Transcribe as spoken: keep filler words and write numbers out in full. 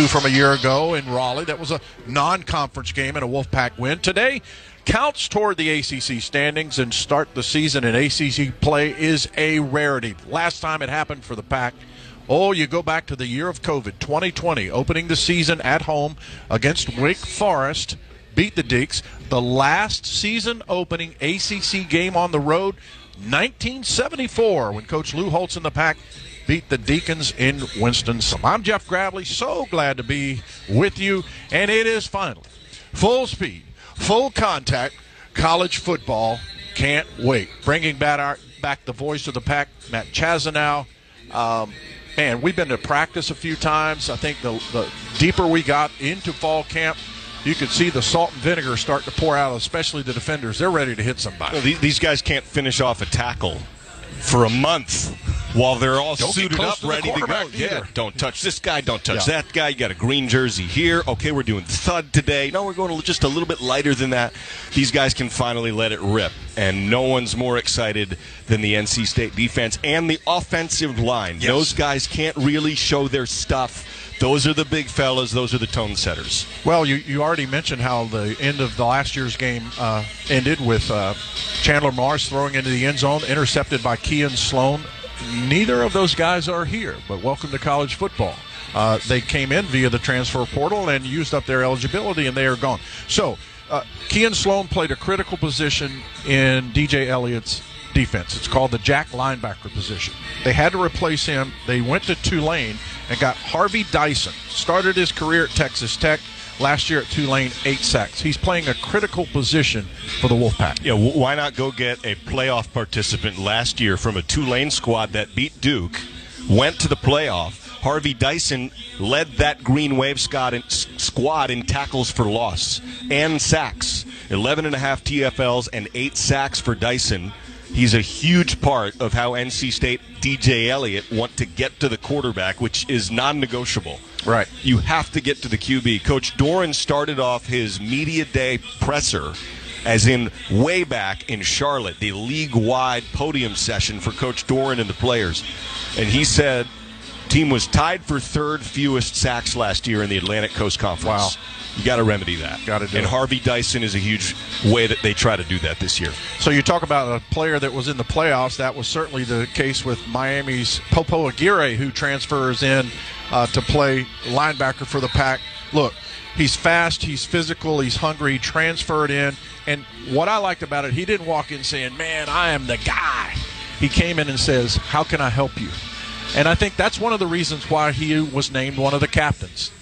two from a year ago in Raleigh. That was a non-conference game and a Wolfpack win. Today counts toward the A C C standings, and start the season in A C C play is a rarity. Last time it happened for the Pack, oh, you go back to the year of COVID, twenty twenty, opening the season at home against Wake Forest, beat the Deacs. The last season opening A C C game on the road, nineteen seventy-four, when Coach Lou Holtz and the Pack beat the Deacons in Winston-Salem. I'm Jeff Gravely, so glad to be with you, and it is finally full speed, full contact, college football. Can't wait. Bringing back, our, back the voice of the Pack, Matt Chazanow. Um, man, we've been to practice a few times. I think the, the deeper we got into fall camp, you could see the salt and vinegar start to pour out, especially the defenders. They're ready to hit somebody. Well, these guys can't finish off a tackle for a month while they're all don't suited up, to ready to go. Either. Yeah, don't touch this guy, don't touch yeah. that guy. You got a green jersey here. Okay, we're doing thud today. No, we're going just a little bit lighter than that. These guys can finally let it rip, and no one's more excited than the N C State defense and the offensive line. Yes. Those guys can't really show their stuff. Those are the big fellas. Those are the tone setters. Well, you, you already mentioned how the end of the last year's game uh, ended with uh, Chandler Morris throwing into the end zone, intercepted by Kean Sloan. Neither of those guys are here, but welcome to college football. Uh, they came in via the transfer portal and used up their eligibility, and they are gone. So uh, Kean Sloan played a critical position in D J Elliott's defense. It's called the jack linebacker position. They had to replace him. They went to Tulane and got Harvey Dyson. Started his career at Texas Tech. Last year at Tulane, eight sacks. He's playing a critical position for the Wolfpack. Yeah, w- why not go get a playoff participant last year from a Tulane squad that beat Duke, went to the playoff. Harvey Dyson led that Green Wave squad in, squad in tackles for loss and sacks. eleven and a half T F Ls and eight sacks for Dyson. He's a huge part of how N C State D J Elliott want to get to the quarterback, which is non-negotiable. Right. You have to get to the Q B. Coach Doran started off his media day presser, as in way back in Charlotte, the league-wide podium session for Coach Doran and the players. And he said team was tied for third fewest sacks last year in the Atlantic Coast Conference. Wow. You got to remedy that. Got to do and it. Harvey Dyson is a huge way that they try to do that this year. So you talk about a player that was in the playoffs. That was certainly the case with Miami's Popo Aguirre, who transfers in uh, to play linebacker for the Pack. Look, he's fast, he's physical, he's hungry, he transferred in. And what I liked about it, he didn't walk in saying, man, I am the guy. He came in and says, how can I help you? And I think that's one of the reasons why he was named one of the captains.